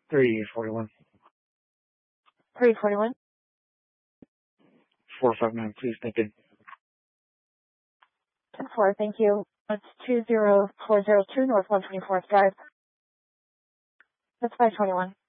341. 341. 459, please. Thank you. 10-4, thank you. It's 20402 North 124th Drive. That's 521.